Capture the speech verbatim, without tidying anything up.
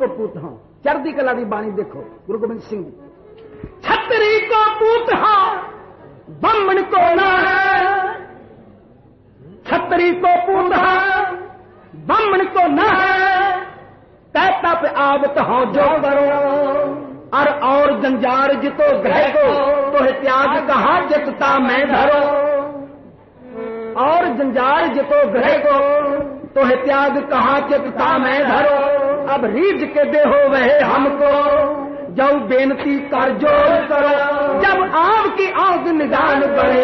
को पूत हाँ चढ़ती कला की बाणी देखो गुरु गोबिंद सिंह जी। छतरी को पूत हाँ ब्राह्मण को ना है, छतरी को पूत हाँ ब्राह्मण को ना है, कहता पे आवत हो जो करो और और जंजार जितो ग्रह को तो है त्याग कहा जितता मैं धरो, और जंजार जितो ग्रह को तो है त्याग कहा चितता मैं धरो। अब रीझ के देहो वह हमको जब बेनती कर जोर करो, जब आपकी आंख निदान बढ़े